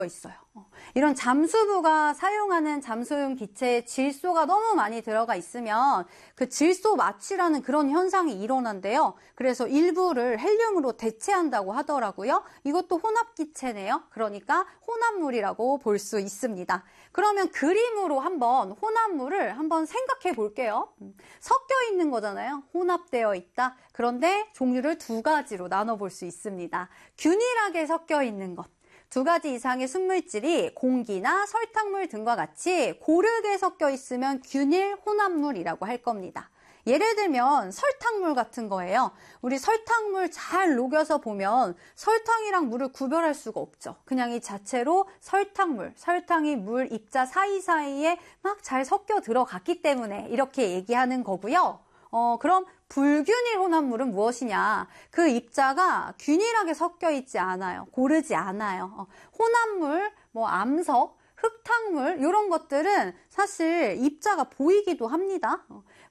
있어요. 이런 잠수부가 사용하는 잠수용 기체에 질소가 너무 많이 들어가 있으면 그 질소 마취라는 그런 현상이 일어난대요. 그래서 일부를 헬륨으로 대체한다고 하더라고요. 이것도 혼합기체네요. 그러니까 혼합물이라고 볼 수 있습니다. 그러면 그림으로 한번 혼합물을 한번 생각해 볼게요. 섞여 있는 거잖아요. 혼합되어 있다. 그런데 종류를 두 가지로 나눠볼 수 있습니다. 균일하게 섞여 있는 것. 두 가지 이상의 순물질이 공기나 설탕물 등과 같이 고르게 섞여 있으면 균일 혼합물이라고 할 겁니다. 예를 들면 설탕물 같은 거예요. 우리 설탕물 잘 녹여서 보면 설탕이랑 물을 구별할 수가 없죠. 그냥 이 자체로 설탕물, 설탕이 물 입자 사이사이에 막 잘 섞여 들어갔기 때문에 이렇게 얘기하는 거고요. 그럼 불균일 혼합물은 무엇이냐? 그 입자가 균일하게 섞여 있지 않아요. 고르지 않아요. 혼합물, 암석, 흙탕물 이런 것들은 사실 입자가 보이기도 합니다.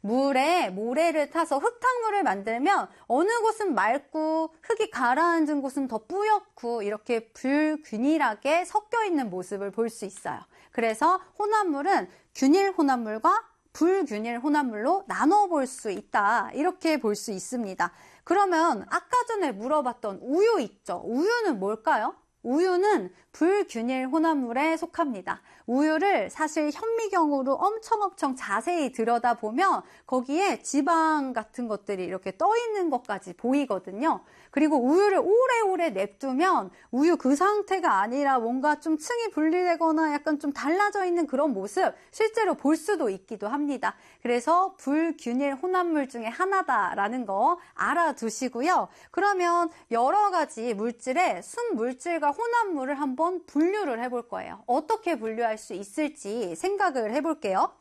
물에 모래를 타서 흙탕물을 만들면 어느 곳은 맑고 흙이 가라앉은 곳은 더 뿌옇고 이렇게 불균일하게 섞여 있는 모습을 볼 수 있어요. 그래서 혼합물은 균일 혼합물과 불균일 혼합물로 나눠볼 수 있다. 이렇게 볼 수 있습니다. 그러면 아까 전에 물어봤던 우유 있죠? 우유는 뭘까요? 우유는 불균일 혼합물에 속합니다. 우유를 사실 현미경으로 엄청 자세히 들여다보면 거기에 지방 같은 것들이 이렇게 떠 있는 것까지 보이거든요. 그리고 우유를 오래오래 냅두면 우유 그 상태가 아니라 뭔가 좀 층이 분리되거나 약간 좀 달라져 있는 그런 모습 실제로 볼 수도 있기도 합니다. 그래서 불균일 혼합물 중에 하나다라는 거 알아두시고요. 그러면 여러 가지 물질의 순물질과 혼합물을 한번 분류를 해볼 거예요. 어떻게 분류할 수 있을지 생각을 해볼게요.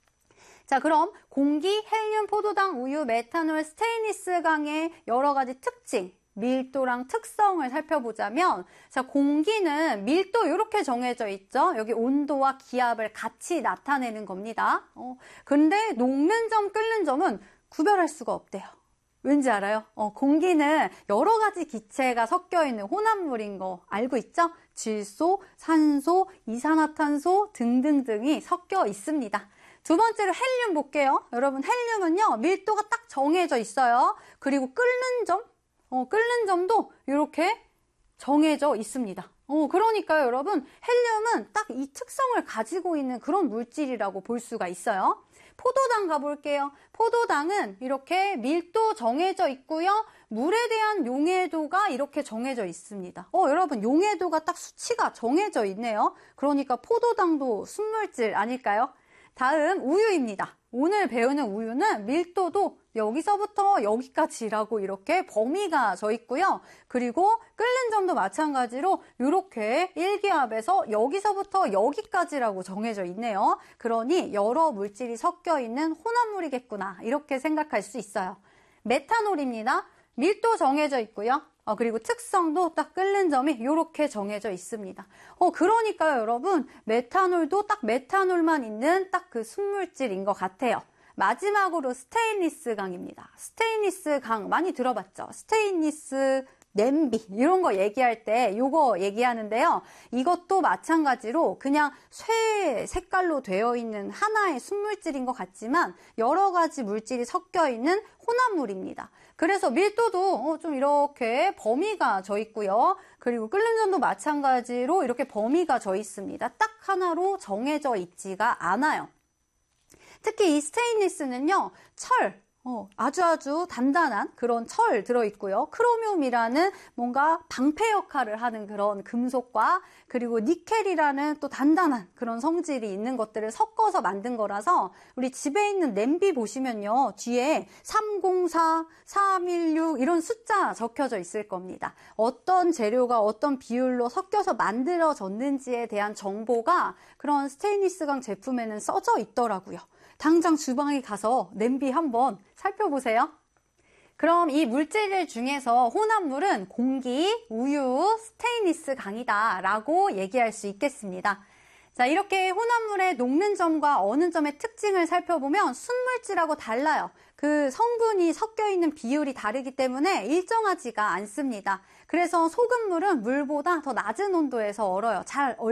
자, 그럼 공기, 헬륨, 포도당, 우유, 메탄올, 스테인리스 강의 여러 가지 특징, 밀도랑 특성을 살펴보자면, 자, 공기는 밀도 이렇게 정해져 있죠. 여기 온도와 기압을 같이 나타내는 겁니다. 근데 녹는 점, 끓는 점은 구별할 수가 없대요. 왠지 알아요? 공기는 여러 가지 기체가 섞여 있는 혼합물인 거 알고 있죠? 질소, 산소, 이산화탄소 등등등이 섞여 있습니다. 두 번째로 헬륨 볼게요. 여러분, 헬륨은요, 밀도가 딱 정해져 있어요. 그리고 끓는 점도 이렇게 정해져 있습니다. 그러니까요, 여러분, 헬륨은 딱 이 특성을 가지고 있는 그런 물질이라고 볼 수가 있어요. 포도당 가볼게요. 포도당은 이렇게 밀도 정해져 있고요. 물에 대한 용해도가 이렇게 정해져 있습니다. 여러분, 용해도가 딱 수치가 정해져 있네요. 그러니까 포도당도 순물질 아닐까요? 다음 우유입니다. 오늘 배우는 우유는 밀도도 여기서부터 여기까지라고 이렇게 범위가 져 있고요. 그리고 끓는 점도 마찬가지로 이렇게 1기압에서 여기서부터 여기까지라고 정해져 있네요. 그러니 여러 물질이 섞여 있는 혼합물이겠구나 이렇게 생각할 수 있어요. 메탄올입니다. 밀도 정해져 있고요. 그리고 특성도 딱 끓는 점이 이렇게 정해져 있습니다. 그러니까요, 여러분, 메탄올도 딱 메탄올만 있는 딱 그 순물질인 것 같아요. 마지막으로 스테인리스 강입니다. 스테인리스 강 많이 들어봤죠? 스테인리스 냄비 이런 거 얘기할 때 요거 얘기하는데요. 이것도 마찬가지로 그냥 쇠 색깔로 되어 있는 하나의 순물질인 것 같지만 여러 가지 물질이 섞여 있는 혼합물입니다. 그래서 밀도도 좀 이렇게 범위가 져 있고요. 그리고 끓는 점도 마찬가지로 이렇게 범위가 져 있습니다. 딱 하나로 정해져 있지가 않아요. 특히 이 스테인리스는요, 아주 단단한 그런 철 들어있고요. 크로뮴이라는 뭔가 방패 역할을 하는 그런 금속과 그리고 니켈이라는 또 단단한 그런 성질이 있는 것들을 섞어서 만든 거라서 우리 집에 있는 냄비 보시면요. 뒤에 304, 316 이런 숫자 적혀져 있을 겁니다. 어떤 재료가 어떤 비율로 섞여서 만들어졌는지에 대한 정보가 그런 스테인리스강 제품에는 써져 있더라고요. 당장 주방에 가서 냄비 한번 살펴보세요. 그럼 이 물질 중에서 혼합물은 공기, 우유, 스테인리스 강이다 라고 얘기할 수 있겠습니다. 자, 이렇게 혼합물의 녹는 점과 어는 점의 특징을 살펴보면 순물질하고 달라요. 그 성분이 섞여 있는 비율이 다르기 때문에 일정하지가 않습니다. 그래서 소금물은 물보다 더 낮은 온도에서 얼어요. 잘